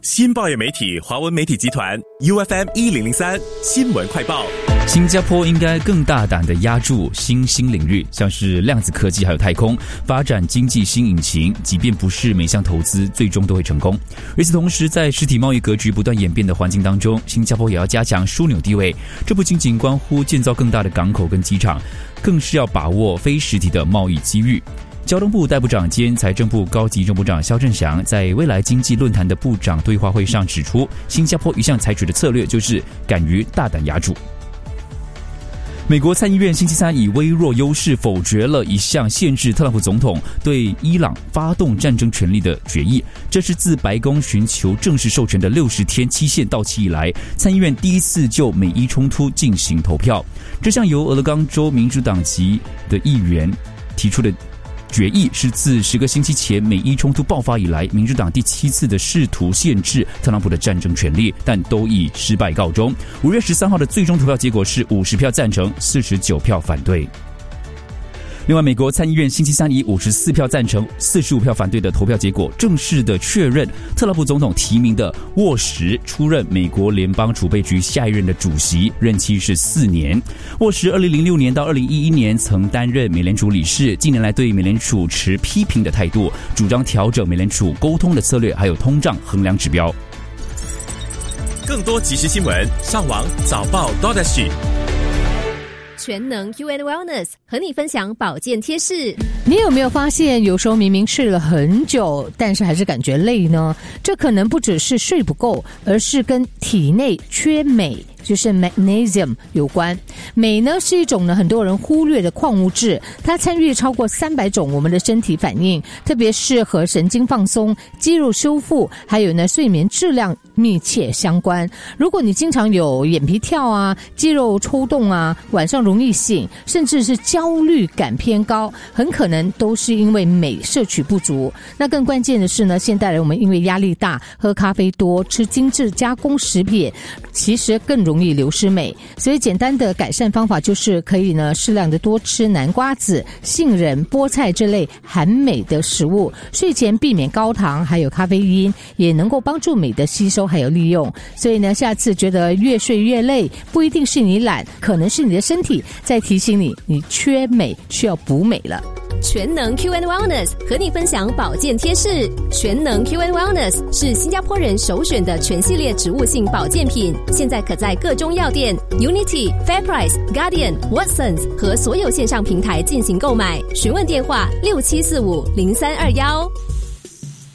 新报业媒体华文媒体集团 UFM 1003新闻快报。 新加坡应该更大胆地压住新兴领域，像是量子科技还有太空，发展经济新引擎，即便不是每项投资最终都会成功。与此同时，在实体贸易格局不断演变的环境当中，新加坡也要加强枢纽地位。这不仅仅关乎建造更大的港口跟机场，更是要把握非实体的贸易机遇。交通部代部长兼财政部高级政部长肖振祥在未来经济论坛的部长对话会上指出，新加坡一向采取的策略就是敢于大胆压住。美国参议院星期三以微弱优势否决了一项限制特朗普总统对伊朗发动战争权利的决议，这是自白宫寻求正式授权的60天期限到期以来，参议院第一次就美伊冲突进行投票。这项由俄勒冈州民主党籍的议员提出的决议是自10个星期前美伊冲突爆发以来，民主党第7次的试图限制特朗普的战争权利，但都以失败告终。5月13号的最终投票结果是50票赞成，49票反对。另外，美国参议院星期三以54票赞成、45票反对的投票结果，正式的确认特朗普总统提名的沃什出任美国联邦储备局下一任的主席，任期是4年。沃什2006年到2011年曾担任美联储理事，近年来对美联储持批评的态度，主张调整美联储沟通的策略，还有通胀衡量指标。 更多即时新闻，上网早报 .SG。 全能 UN Wellness 和你分享保健贴士。 你有没有发现有时候明明睡了很久，但是还是感觉累呢？这可能不只是睡不够，而是跟体内缺镁，就是 magnesium 有关。镁呢是一种呢很多人忽略的矿物质，它参与超过300种我们的身体反应，特别是和神经放松、肌肉修复，还有呢睡眠质量密切相关。如果你经常有眼皮跳啊、肌肉抽动啊、晚上容易醒，甚至是焦虑感偏高，很可能都是因为镁摄取不足。那更关键的是呢，现代人我们因为压力大、喝咖啡多、吃精致加工食品，其实更容易流失镁。所以简单的改善方法就是可以呢适量的多吃南瓜子、杏仁、菠菜这类含镁的食物，睡前避免高糖还有咖啡因，也能够帮助镁的吸收还有利用。所以呢，下次觉得越睡越累，不一定是你懒，可能是你的身体在提醒你，你缺镁，需要补镁了。 全能 QN Wellness 和你分享保健贴士。全能 QN Wellness 是新加坡人首选的全系列植物性保健品，现在可在各中药店、Unity、FairPrice、Guardian、Watsons 和所有线上平台进行购买。询问电话67450321。